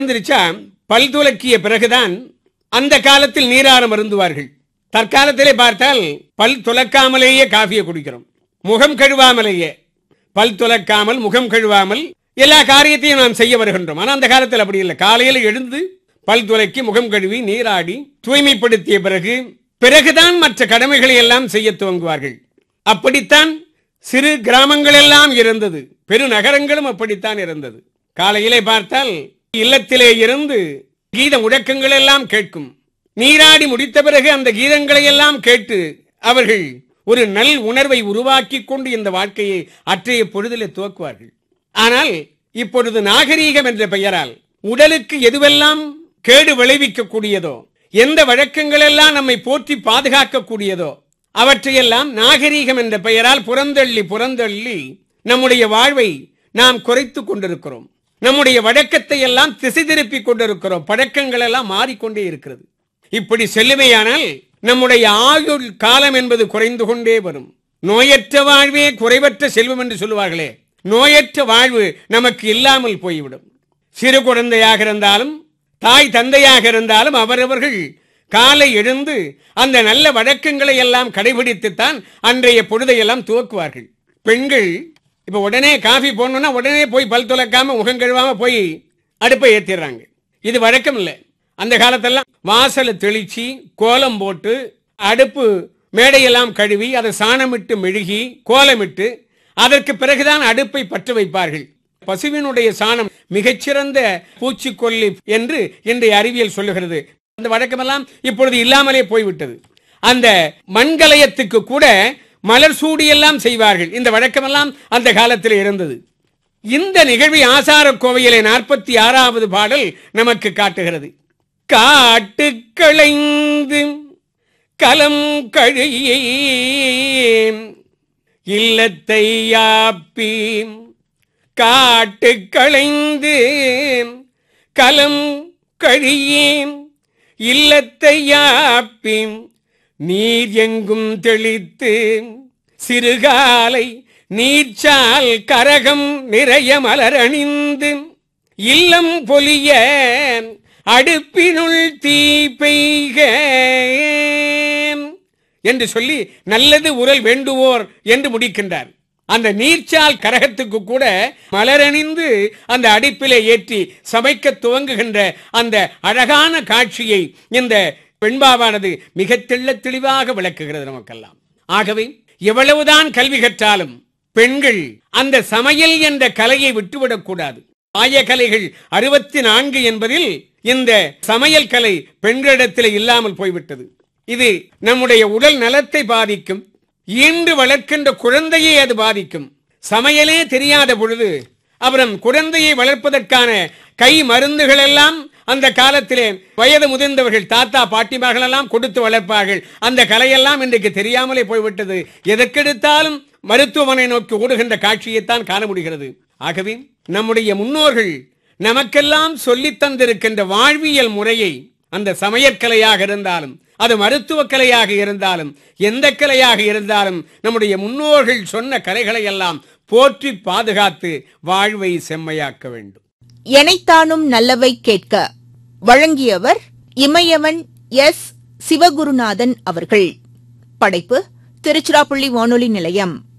இருந்துச்சா பல் துலக்கிய பிறகுதான் அந்த காலத்தில் நீராரம் அருந்துவார்கள். தற்காலத்திலே பார்த்தால் பல் துலக்காமலேயே காஃபியை குடிக்கிறோம். முகம் கழுவாமலேயே, பல் துலக்காமல் முகம் கழுவாமல் எல்லா காரியத்தையும் நாம் செய்ய வருகின்றோம். ஆனால் அந்த காலத்தில் அப்படி இல்லை. காலையில் எழுந்து பல் துலக்கி முகம் கழுவி நீராடி தூய்மைப்படுத்திய பிறகுதான் மற்ற கடமைகளை எல்லாம் செய்ய துவங்குவார்கள். அப்படித்தான் சிறு கிராமங்கள் எல்லாம் இருந்தது, பெருநகரங்களும் அப்படித்தான் இருந்தது. காலையிலே பார்த்தால் இல்லத்திலே இருந்து கீத முழக்கங்கள் எல்லாம் கேட்கும். நீராடி முடித்த பிறகு அந்த கீதங்களை எல்லாம் கேட்டு அவர்கள் ஒரு நல் உணர்வை உருவாக்கி கொண்டு இந்த வாழ்க்கையை அற்றைய பொழுதிலே துவக்குவார்கள். ஆனால் இப்பொழுது நாகரீகம் என்ற பெயரால் உடலுக்கு எதுவெல்லாம் கேடு விளைவிக்கக்கூடியதோ, எந்த வழக்கங்கள் எல்லாம் நம்மை போற்றி பாதுகாக்கக்கூடியதோ அவற்றையெல்லாம் நாகரீகம் என்ற பெயரால் புறந்தள்ளி நம்முடைய வாழ்வை நாம் குறைத்துக் கொண்டிருக்கிறோம். நம்முடைய வழக்கத்தை எல்லாம் திசை திருப்பிக் கொண்டிருக்கிறோம். பழக்கங்கள் எல்லாம் மாறிக்கொண்டே இருக்கிறது. இப்படி செல்லுமையானால் நம்முடைய ஆயுள் காலம் என்பது குறைந்து கொண்டே வரும். நோயற்ற வாழ்வே குறைவற்ற செல்வம் என்று சொல்லுவார்களே, நோயற்ற வாழ்வு நமக்கு இல்லாமல் போய்விடும். சிறு குழந்தையாக இருந்தாலும் தாய் தந்தையாக இருந்தாலும் அவரவர்கள் காலை எழுந்து அந்த நல்ல வழக்கங்களை எல்லாம் கடைபிடித்துத்தான் அன்றைய பொழுதையெல்லாம் துவக்குவார்கள். பெண்கள் இப்ப உடனே காஃபி போடணும்னா உடனே போய் பல் துலக்காம முகம் கழுவாம போய் அடுப்பை ஏத்திடுறாங்க. இது வழக்கம் இல்லை. அந்த காலத்தெல்லாம் வாசலை தெளிச்சு கோலம் போட்டு அடுப்பு மேடையெல்லாம் கழுவி அதை சாணமிட்டு மெழுகி கோலமிட்டு அதற்கு பிறகுதான் அடுப்பை பற்ற வைப்பார்கள். பசுவினுடைய சாணம் மிகச்சிறந்த பூச்சிக்கொல்லி என்று இன்றைய அறிவியல் சொல்லுகிறது. அந்த வழக்கமெல்லாம் இப்பொழுது இல்லாமலே போய்விட்டது. அந்த மண்கலயத்துக்கு கூட மலர் சூடியெல்லாம் செய்வார்கள். இந்த வழக்கமெல்லாம் அந்த காலத்தில் இருந்தது. இந்த நிகழ்வி ஆசார கோவையிலே 46வது பாடல் நமக்கு காட்டுகிறது. காட்டு களைந்து கலம் கழியே இல்லத்தை யாப்பி, காட்டு களைந்து கலம் கழியே இல்லத்தை யாப்பி, நீர் எங்கும் தெளித்து சிறுகாலை நீர்ச்சால் கரகம் நிறைய மலர் அணிந்து, இல்லம் பொலிய அடுப்பினுள் தீ பெய்க என்று சொல்லி நல்லது உரல் வேண்டுவோர் என்று முடிக்கின்றார். அந்த நீர்ச்சால் கரகத்துக்கு கூட மலரணிந்து அந்த அடுப்பிலே ஏற்றி சமைக்க துவங்குகின்ற அந்த அழகான காட்சியை இந்த பெண்பாவானது மிக தெளிவாக விளக்குகிறது நமக்கெல்லாம். ஆகவே எவ்வளவுதான் கல்வி கற்றாலும் பெண்கள் அந்த சமையல் என்ற கலையை விட்டுவிடக் கூடாது. ஆய கலைகள் 64 என்பதில் இந்த சமையல் கலை பெண்களிடத்தில் இல்லாமல் போய்விட்டது. இது நம்முடைய உடல் நலத்தை பாதிக்கும். ஈன்று வளர்க்கின்ற குழந்தையை அது பாதிக்கும். சமையலே தெரியாத பொழுது அப்புறம் குழந்தையை வளர்ப்பதற்கான கை மருந்துகள் எல்லாம் அந்த காலத்திலே வயது முதிர்ந்தவர்கள் தாத்தா பாட்டிமார்கள் எல்லாம் கொடுத்து வளர்ப்பார்கள். அந்த கலையெல்லாம் இன்றைக்கு தெரியாமலே போய்விட்டது. எதற்கெடுத்தாலும் மருத்துவமனை நோக்கி ஓடுகின்ற காட்சியைத்தான் காண முடிகிறது. ஆகவே நம்முடைய முன்னோர்கள் நமக்கெல்லாம் சொல்லித் தந்திருக்கின்ற வாழ்வியல் முறையை, அந்த சமையற்கலையாக இருந்தாலும் அது மருத்துவ கலையாக இருந்தாலும் எந்த கலையாக இருந்தாலும் நம்முடைய முன்னோர்கள் சொன்ன கலைகளை எல்லாம் போற்றி பாதுகாத்து வாழ்வை செம்மையாக்க வேண்டும். எனைத்தானும் நல்லவை கேட்க வழங்கியவர் இமயவன் எஸ். சிவகுருநாதன் அவர்கள். படைப்பு திருச்சிராப்பள்ளி வானொலி நிலையம்.